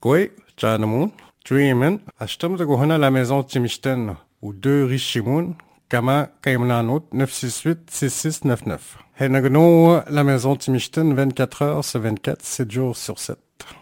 Koi, Chanamun, Dreamin, Ashtam de Gohana la maison Timishten, ou 2 Richimoun, Kama Kaimlanot 968-6699. Henagno, la maison Timishten, 24 heures sur 24, 7 jours sur 7.